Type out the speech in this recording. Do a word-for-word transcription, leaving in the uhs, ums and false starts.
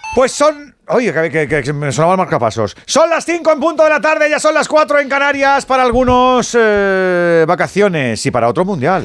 Pues son... Oye, que, que, que me sonaba el marcapasos. Son las cinco en punto de la tarde, ya son las cuatro en Canarias. Para algunos, eh, vacaciones y para otros, mundial.